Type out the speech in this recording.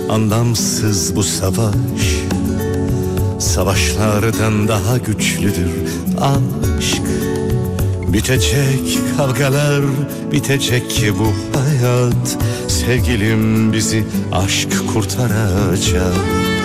anlamsız bu savaş. Savaşlardan daha güçlüdür aşk. Bitecek kavgalar, bitecek bu hayat. Sevgilim bizi aşk kurtaracak.